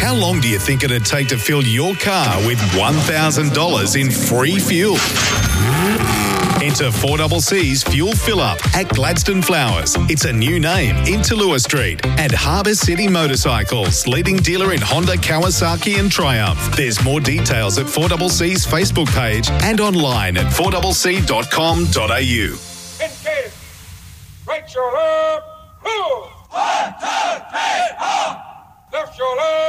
How long do you think it'd take to fill your car with $1,000 in free fuel? Enter 4CC's Fuel Fill Up at Gladstone Flowers. It's a new name in Tallulah Street. And Harbour City Motorcycles, leading dealer in Honda, Kawasaki and Triumph. There's more details at 4CC's Facebook page and online at 4cc.com.au. Engage. Right shoulder. Move. 1, 2, 3, 4. Left shoulder.